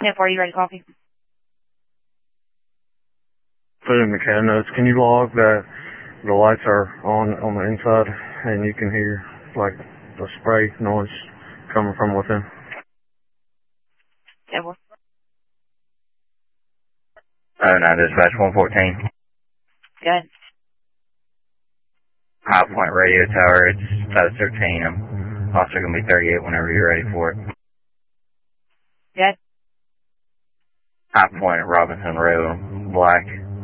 are you ready to coffee? Put it in the CAD notes. Can you log that the lights are on the inside and you can hear like the spray noise coming from within? Yeah, well. 9 dispatch 114. Good. High Point Radio Tower, it's about 13. I'm also going to be 38 whenever you're ready for it. Good. High Point at Robinson Road, black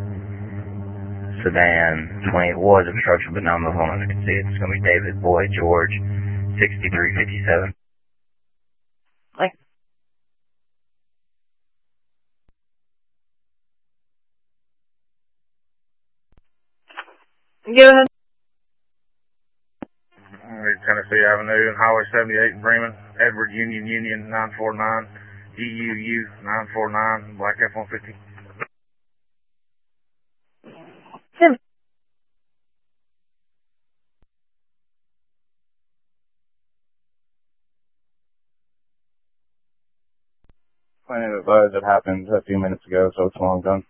sedan, 20, was obstruction, but now I'm moving on as I can see it. It's going to be David Boyd George, 6357. Like. Go ahead. Tennessee Avenue and Highway 78 in Bremen, Edward Union 949, EUU 949, Black F-150. Tim. I didn't advise it happened a few minutes ago, so it's long done.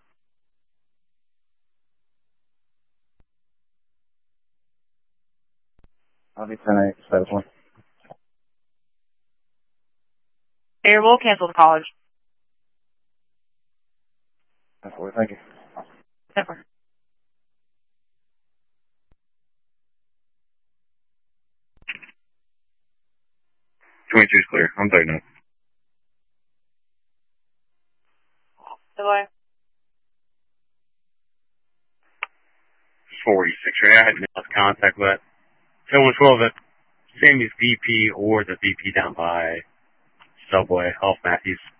I'll be 10-8, status 1. Here, we'll cancel the college. Absolutely, thank you. Never. 22's clear. I'm 39. Goodbye. 46, right? I had no contact with that. 112 at Sammy's VP or the VP down by Subway off Matthews.